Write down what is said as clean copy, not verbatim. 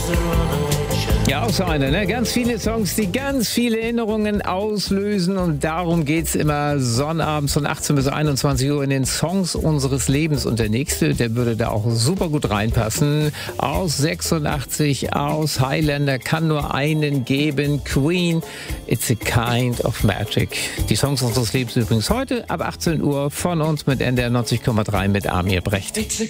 Ja, auch so eine, ne? Ganz viele Songs, die ganz viele Erinnerungen auslösen und darum geht's immer sonnabends von 18 bis 21 Uhr in den Songs unseres Lebens und der nächste, der würde da auch super gut reinpassen. Aus 86, aus Highlander, kann nur einen geben, Queen, It's a Kind of Magic. Die Songs unseres Lebens übrigens heute ab 18 Uhr von uns mit NDR 90,3 mit Amir Brecht.